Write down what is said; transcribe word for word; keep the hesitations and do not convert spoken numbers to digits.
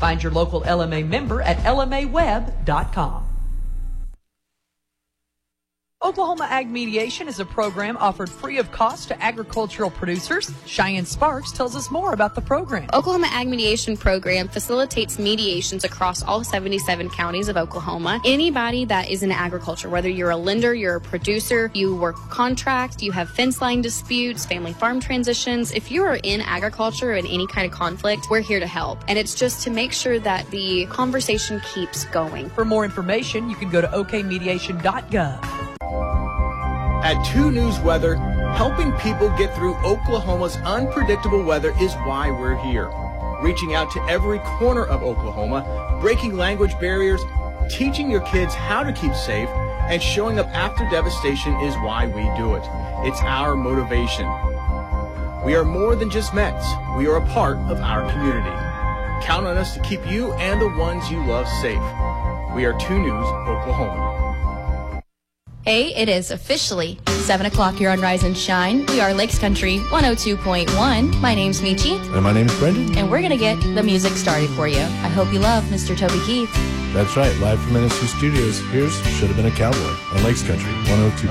Find your local L M A member at L M A web dot com. Oklahoma Ag Mediation is a program offered free of cost to agricultural producers. Cheyenne Sparks tells us more about the program. Oklahoma Ag Mediation Program facilitates mediations across all seventy-seven counties of Oklahoma. Anybody that is in agriculture, whether you're a lender, you're a producer, you work contract, you have fence line disputes, family farm transitions, if you are in agriculture in any kind of conflict, we're here to help. And it's just to make sure that the conversation keeps going. For more information, you can go to O K mediation dot gov. At two News Weather, helping people get through Oklahoma's unpredictable weather is why we're here. Reaching out to every corner of Oklahoma, breaking language barriers, teaching your kids how to keep safe, and showing up after devastation is why we do it. It's our motivation. We are more than just Mets. We are a part of our community. Count on us to keep you and the ones you love safe. We are two News Oklahoma. Hey, it is officially seven o'clock here on Rise and Shine. We are Lakes Country one oh two point one. My name's Michi. And my name's Brendan. And we're going to get the music started for you. I hope you love Mister Toby Keith. That's right. Live from N S C Studios, here's Should Have Been a Cowboy on Lakes Country one oh two point one.